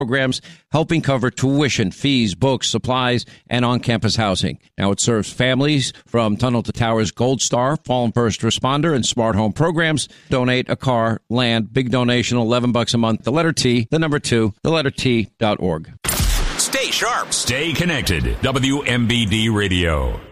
programs helping cover tuition, fees, books, supplies, and on-campus housing. Now it serves families from Tunnel to Towers Gold Star, Fallen First Responder, and Smart Home programs. Donate a car, land, big donation, $11 a month. The letter T, the number 2, the letter T.org. Stay sharp. Stay connected. WMBD Radio.